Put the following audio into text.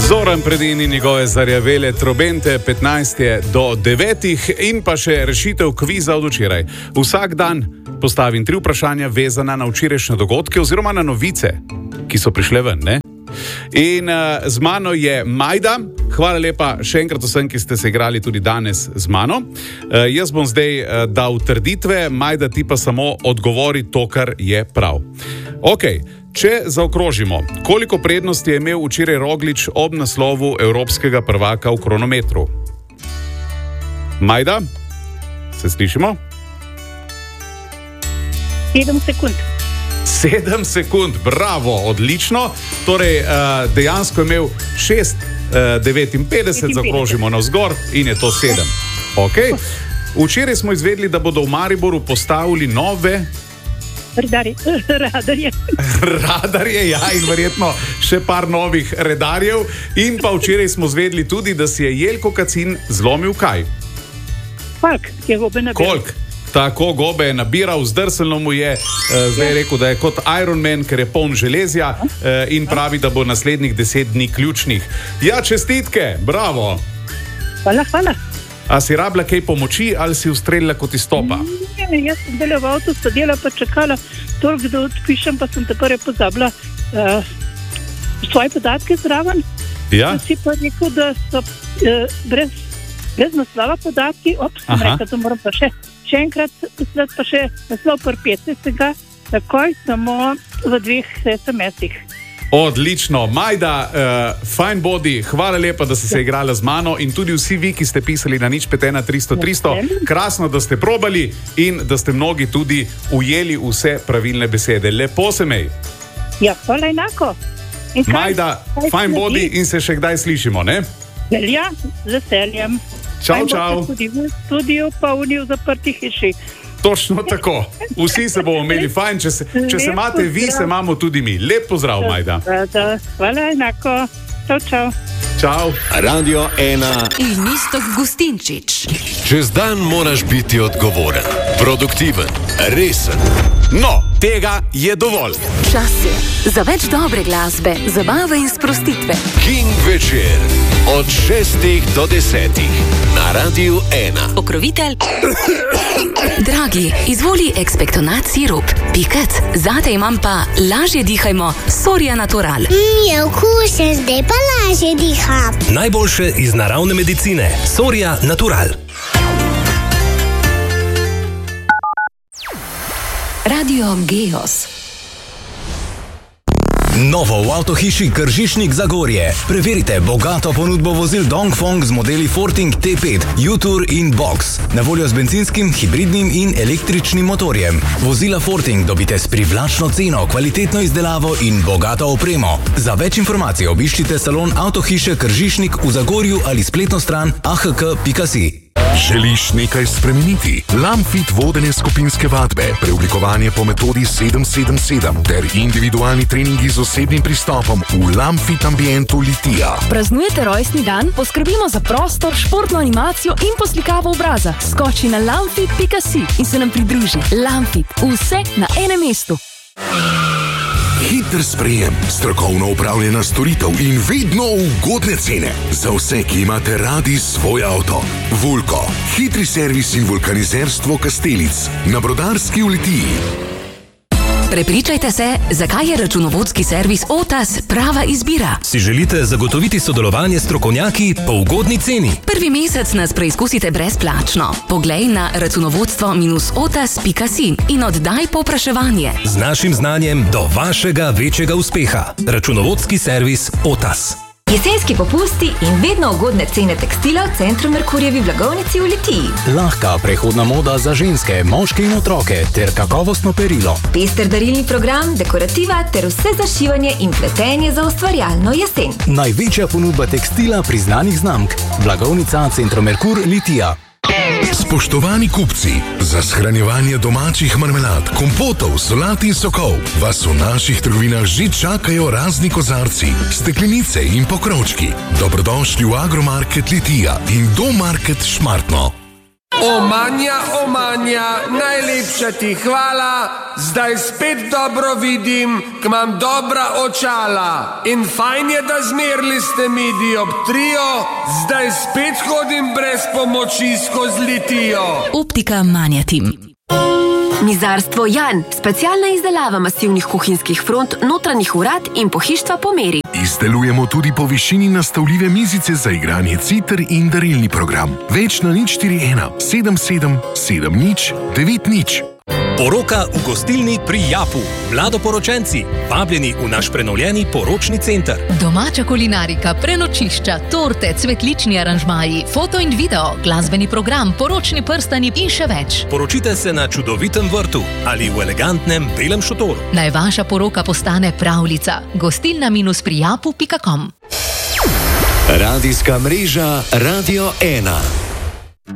Zoran Predin in njegove zarjavele trobente, 15:50 in pa še rešitev kviza od včeraj. Vsak dan postavim 3 vprašanja vezana na včerajšnje dogodke oziroma na novice, ki so prišle ven, ne? In z mano je Majda. Hvala lepa še enkrat vsem, ki ste se igrali tudi danes z mano. Jaz bom zdaj dal trditve, Majda ti pa samo odgovori to, kar je prav. Ok, če zaokrožimo, koliko prednosti je imel včeraj Roglič ob naslovu evropskega prvaka v kronometru? Majda, se slišimo? 7 sekund. 7 sekund, bravo, odlično. Torej, dejansko je imel 6,59, zaokrožimo navzgor in je to 7. Okay. Včeraj smo izvedeli, da bodo v Mariboru postavili nove radarje. Radarje, ja, in verjetno še par novih redarjev. In pa včeraj smo izvedeli tudi, da si je Jelko Kacin zlomil kaj? Kolk je gobe nabiral. Kolk. Tako gobe je nabiral, zdrselno mu je, zdaj je rekel, da je kot Iron Man, ker je poln železja in pravi, da bo naslednjih 10 dni ključnih. Ja, čestitke, bravo. Hvala, hvala. A si rabila kaj pomoči ali si ustrelila kot izstopa? Ne, jaz sem delala v avtu, sedela pa čakala toliko, da odpišem, pa sem takoj pozabila svoje podatke zraven. Ja? Si pa rekel, da so brez naslova podatki. Sem rekel, da moram pa še enkrat poslati pa še naslov per 15. Takoj samo v 2 SMS-ih. Odlično. Majda, fine body, hvala lepa, da ste se igrala z mano in tudi vsi vi, ki ste pisali na 051 300 300. Krasno, da ste probali in da ste mnogi tudi ujeli vse pravilne besede. Lepo se mej. Ja, hvala enako. Majda, fine body in se še kdaj slišimo, ne? Ja, z veseljem. Čau, čau. Tudi v studiu, pa v zaprti hiši. Točno tako. Vsi se bomo imeli fajn. Če se imate vi, se imamo tudi mi. Lep pozdrav, Majda. Hvala enako. Čau, čau. Čau. Radio 1 in Iztok Gustinčič. Čez dan moraš biti odgovoren, produktiven, resen. No, tega je dovolj. Čas je za več dobre glasbe, zabave in sprostitve. King večer od 6 do 10 na Radio 1. Pokrovitelj. Dragi, izvoli ekspektonat sirup. Pikat, zate imam pa lažje dihajmo Soria Natural. Je okusen, zdaj pa lažje diham. Najboljše iz naravne medicine. Soria Natural. Radio Geos. Novo v avtohiši Kržišnik Zagorje. Preverite bogato ponudbo vozil Dongfeng z modeli Forting T5, U-Tour in Box. Na voljo z benzinskim, hibridnim in električnim motorjem. Vozila Forting dobite s privlačno ceno, kvalitetno izdelavo in bogato opremo. Za več informacij obiščite salon avtohiše Kržišnik v Zagorju ali spletno stran ahk.si. Želiš nekaj spremeniti? Lamfit vodenje skupinske vadbe, preoblikovanje po metodi 777 ter individualni treningi z osebnim pristopom v Lamfit ambientu Litija. Praznujete rojstni dan? Poskrbimo za prostor, športno animacijo in poslikavo obraza. Skoči na lamfit.si in se nam pridruži. Lamfit, vse na enem mestu. Hiter sprejem, strokovno upravljena storitev in vedno ugodne cene. Za vse, ki imate radi svoj avto. Vulko, hitri servis in vulkanizerstvo Kastelic na Brodarski v Litiji. Prepričajte se, zakaj je računovodski servis Otas prava izbira. Si želite zagotoviti sodelovanje s strokovnjaki po ugodni ceni? Prvi mesec nas preizkusite brezplačno. Poglej na računovodstvo-otas.si in oddaj povpraševanje. Z našim znanjem do vašega večjega uspeha. Računovodski servis Otas. Jesenski popusti in vedno ugodne cene tekstila v centru Merkurjevi blagovnici v Litiji. Lahka prehodna moda za ženske, moške in otroke ter kakovostno perilo. Pester darilni program, dekorativa ter vse za šivanje in pletenje za ustvarjalno jesen. Največja ponudba tekstila priznanih znamk. Blagovnica Centro Merkur Litija. Spoštovani kupci, za shranjevanje domačih marmelad, kompotov, solat in sokov vas v naših trgovinah že čakajo razni kozarci, steklenice in pokrovčki. Dobrodošli v Agromarket Litija in Domarket Šmartno. Omanja, najlepša ti hvala, zdaj spet dobro vidim, k imam dobra očala. In fajn je, da zmerli ste mi dioptrijo, zdaj spet hodim brez pomoči skozi litijo. Optika Manjatim. Mizarstvo Jan, specialna izdelava masivnih kuhinjskih front, notranjih vrat in pohištva po meri. Izdelujemo tudi po višini nastavljive mizice za igranje citer in darilni program. Več na 041 77 70 90. Poroka v gostilni pri Japu. Mladoporočenci, vabljeni v naš prenovljeni poročni center. Domača kulinarika, prenočišča, torte, cvetlični aranžmaji, foto in video, glasbeni program, poročni prstani in še več. Poročite se na čudovitem vrtu ali v elegantnem belem šotoru. Naj vaša poroka postane pravljica. Gostilna-prijapu.com. Radijska mreža Radio 1.